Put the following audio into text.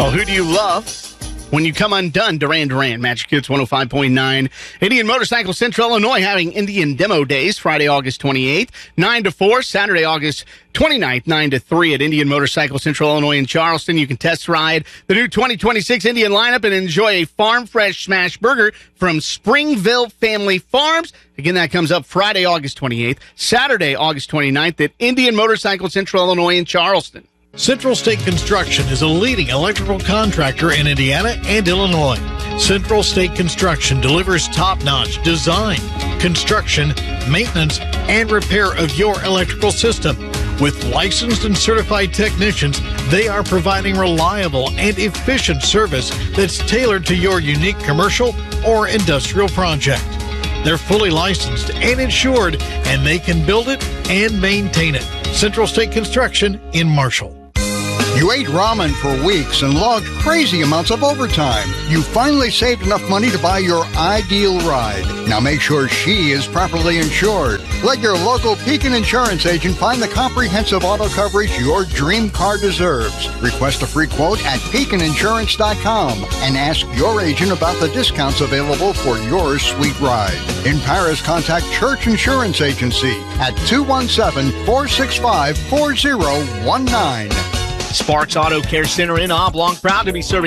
Well, who do you love when you come undone? Duran Duran, Magic Hits 105.9. Indian Motorcycle Central Illinois having Indian Demo Days, Friday, August 28th, 9 to 4, Saturday, August 29th, 9 to 3 at Indian Motorcycle Central Illinois in Charleston. You can test ride the new 2026 Indian lineup and enjoy a farm fresh smash burger from Springville Family Farms. Again, that comes up Friday, August 28th, Saturday, August 29th at Indian Motorcycle Central Illinois in Charleston. Central State Construction is a leading electrical contractor in Indiana and Illinois. Central State Construction delivers top-notch design, construction, maintenance, and repair of your electrical system. With licensed and certified technicians, they are providing reliable and efficient service that's tailored to your unique commercial or industrial project. They're fully licensed and insured, and they can build it and maintain it. Central State Construction in Marshall. You ate ramen for weeks and logged crazy amounts of overtime. You finally saved enough money to buy your ideal ride. Now make sure she is properly insured. Let your local Pekin Insurance agent find the comprehensive auto coverage your dream car deserves. Request a free quote at PekinInsurance.com and ask your agent about the discounts available for your sweet ride. In Paris, contact Church Insurance Agency at 217-465-4019. Sparks Auto Care Center in Oblong, proud to be serving